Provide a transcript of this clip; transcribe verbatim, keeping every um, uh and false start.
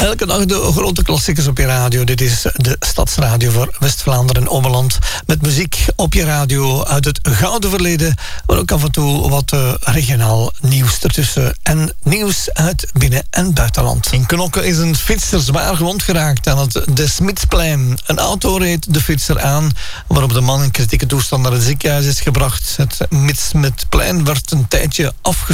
Elke dag de grote klassiekers op je radio. Dit is de Stadsradio voor West-Vlaanderen en Ommeland. Met muziek op je radio uit het gouden verleden. Maar ook af en toe wat uh, regionaal nieuws ertussen. En nieuws uit binnen- en buitenland. In Knokke is een fietser zwaar gewond geraakt aan het De Smidsplein. Een auto reed de fietser aan, waarop de man in kritieke toestand naar het ziekenhuis is gebracht. Het Smidsplein werd een tijdje afgesloten.